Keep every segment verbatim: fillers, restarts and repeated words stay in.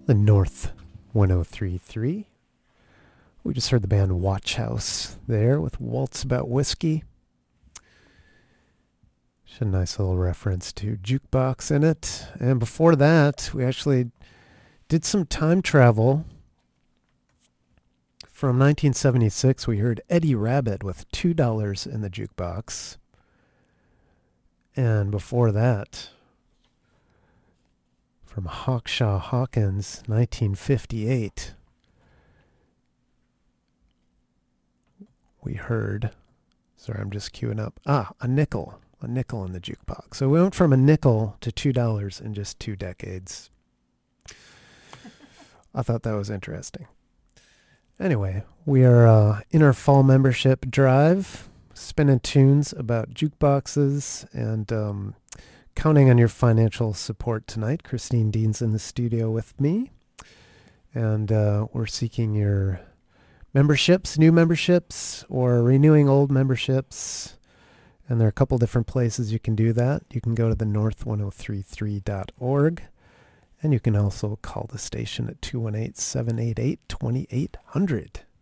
The North one oh three point three. We just heard the band Watch House there with Waltz About Whiskey. Just a nice little reference to Jukebox in it. And before that, we actually did some time travel. From nineteen seventy-six, we heard Eddie Rabbitt with two dollars in the Jukebox. And before that, from Hawkshaw Hawkins, nineteen fifty-eight, we heard, sorry, I'm just queuing up, ah, a nickel, a nickel in the jukebox. So we went from a nickel to two dollars in just two decades. I thought that was interesting. Anyway, we are uh, in our fall membership drive, spinning tunes about jukeboxes and um, counting on your financial support tonight. Christine Dean's in the studio with me, and uh, we're seeking your memberships, new memberships, or renewing old memberships. And there are a couple different places you can do that. You can go to the north ten thirty-three dot org, and you can also call the station at two one eight, seven eight eight, two eight zero zero.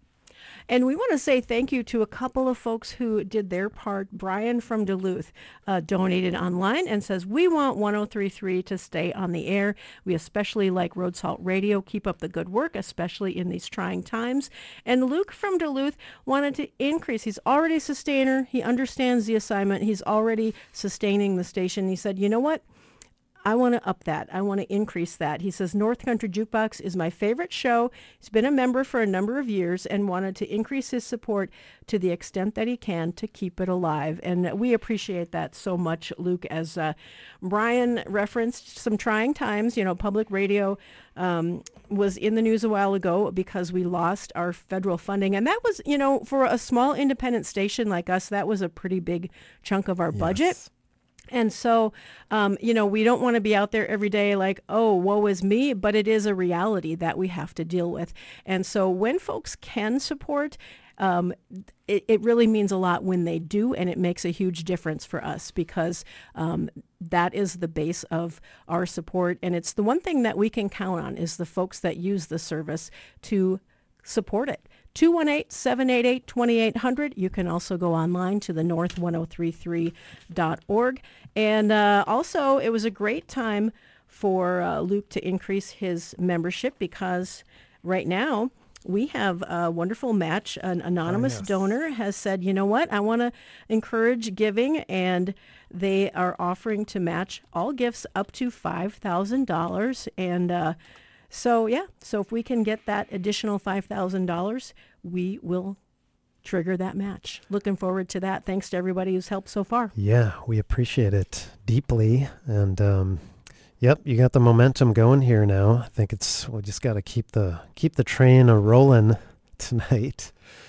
And we want to say thank you to a couple of folks who did their part. Brian from Duluth uh, donated online and says, we want one oh three point three to stay on the air. We especially like Road Salt Radio. Keep up the good work, especially in these trying times. And Luke from Duluth wanted to increase. He's already a sustainer. He understands the assignment. He's already sustaining the station. He said, you know what? I want to up that. I want to increase that. He says, North Country Jukebox is my favorite show. He's been a member for a number of years and wanted to increase his support to the extent that he can to keep it alive. And we appreciate that so much, Luke. As uh, Brian referenced some trying times, you know, public radio um, was in the news a while ago because we lost our federal funding. And that was, you know, for a small independent station like us, that was a pretty big chunk of our Yes. budget. And so, um, you know, we don't want to be out there every day like, oh, woe is me, but it is a reality that we have to deal with. And so when folks can support, um, it, it really means a lot when they do, and it makes a huge difference for us because um, that is the base of our support. And it's the one thing that we can count on is the folks that use the service to support it. two one eight, seven eight eight, two eight zero zero. You can also go online to the north ten thirty-three dot org. And uh, also, it was a great time for uh, Luke to increase his membership because right now we have a wonderful match. An anonymous Oh, yes. donor has said, you know what, I want to encourage giving, and they are offering to match all gifts up to five thousand dollars. And uh, So, yeah, so if we can get that additional five thousand dollars, we will trigger that match. Looking forward to that. Thanks to everybody who's helped so far. Yeah, we appreciate it deeply. And, um, yep, you got the momentum going here now. I think it's, we just got to keep the keep the train a-rolling tonight.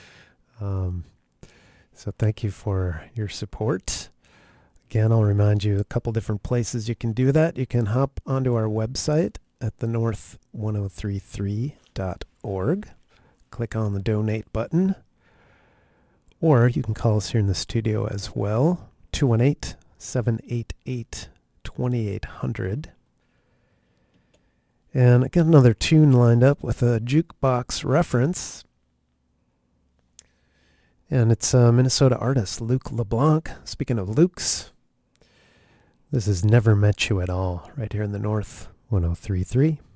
Um, so thank you for your support. Again, I'll remind you a couple different places you can do that. You can hop onto our website at the north ten thirty-three dot org. Click on the donate button. Or you can call us here in the studio as well, two one eight, seven eight eight, two eight zero zero. And I got another tune lined up with a jukebox reference. And it's a Minnesota artist, Luke LeBlanc. Speaking of Luke's, this is Never Met You at All, right here in the North ten thirty-three.